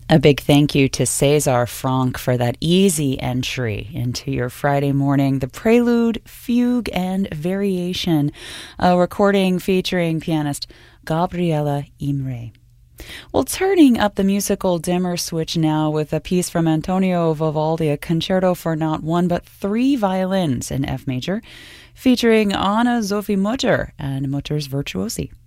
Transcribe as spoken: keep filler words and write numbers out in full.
A big thank you to Cesar Franck for that easy entry into your Friday morning. The Prelude, Fugue, and Variation, a recording featuring pianist Gabriela Imre. Well, turning up the musical dimmer switch now with a piece from Antonio Vivaldi, a concerto for not one but three violins in F major, featuring Anna Sophie Mutter and Mutter's Virtuosi.